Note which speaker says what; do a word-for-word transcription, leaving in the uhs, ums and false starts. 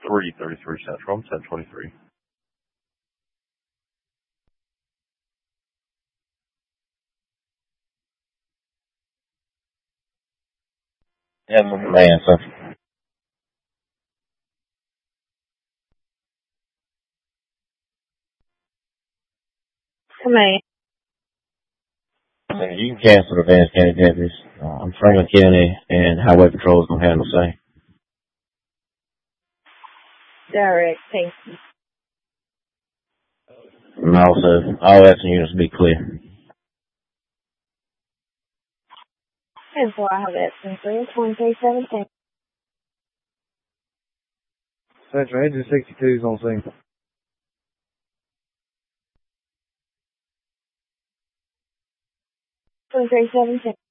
Speaker 1: three thirty-three Central, ten twenty-three.
Speaker 2: Yeah, man, so.
Speaker 3: Come on.
Speaker 2: You can cancel the Vance County deputies. Um, Franklin County and Highway Patrol is going to handle the same.
Speaker 3: Direct, thank you.
Speaker 2: And also, all that's units will be clear.
Speaker 3: And so I have that three twenty-three seventeen.
Speaker 4: Central, engine sixty-two is on scene.
Speaker 3: twenty-three seventeen.